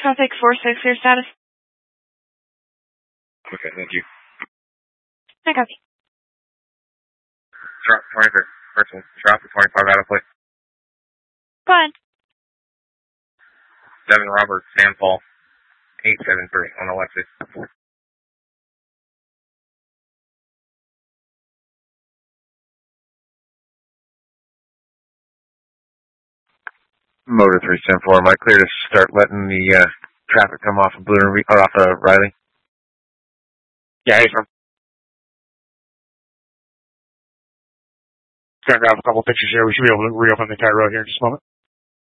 Traffic 46, your status. Okay, thank you. I copy. Drop 23. First one. Drop the 25 out of plate. Go ahead. 7 Robert Sandfall. 873 on Alexis. Motor 374. Am I clear to start letting the traffic come off of off of Riley? Yeah, hey, sir. Gonna grab a couple pictures here. We should be able to reopen the entire road here in just a moment.